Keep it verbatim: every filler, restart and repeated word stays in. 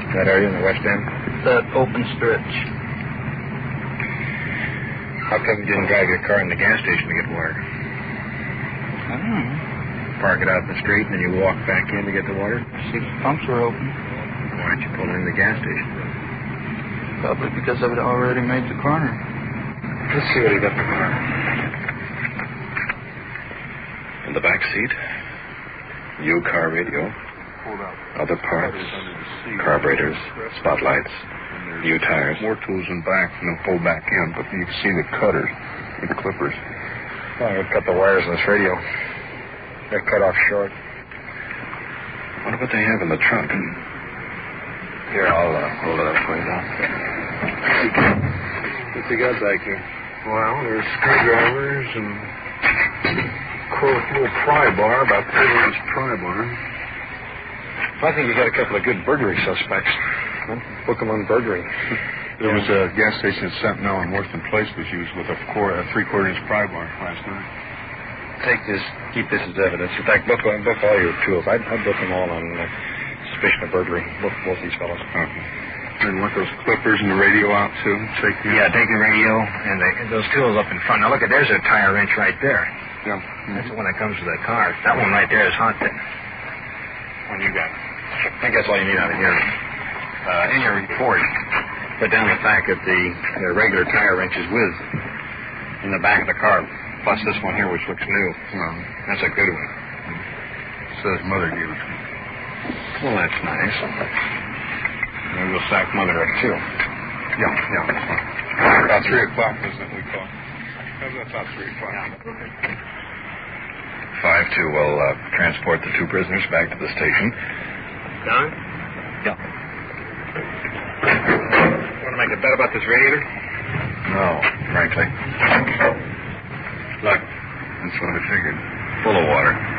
That area in the west end? That open stretch. How come you didn't drive your car in the gas station to get water? I don't know. Park it out in the street and then you walk back in to get the water? See if the pumps were open. Why aren't you pulling in the gas station? Probably because I've already made the corner. Let's see what he got in the car. In the back seat, new car radio, other parts, carburetors, spotlights, new tires. More tools in back and then pull back in, but you can see the cutters, the clippers. Oh, I'm going to cut the wires in this radio. They're cut off short. Wonder what they have in the trunk. Here, I'll uh, hold it up for you now. What's you got back here? Well, there's screwdrivers and a little pry bar, about thirty inch pry bar. I think you got a couple of good burglary suspects. Huh? Book them on burglary. There was a gas station at Sentinel and Worston Place was used with a, four, a three-quarter inch pry bar last night. Take this, keep this as evidence. In fact, book, book all your tools. I'd, I'd book them all on uh, suspicion of burglary. Book both these fellows. Okay. And want those clippers and the radio out, too? Take the... Yeah, take the radio and, the, and those tools up in front. Now, look, at there's a tire wrench right there. Yeah. That's the one that comes with the car. That one right there is haunted. One you got. I think that's all you need out of here. Uh, in your report, put down the fact that the, the regular tire wrench is with in the back of the car, plus this one here, which looks new. Well, that's a good one. Says mother gave it to me. Well, that's nice. Maybe we'll sack mother up, too. Yeah, yeah. About three o'clock, isn't it, we call? That's about three o'clock. Yeah. Five two will uh, transport the two prisoners back to the station. Don? Yeah. Want to make a bet about this radiator? No, frankly. Look. That's what I figured. Full of water.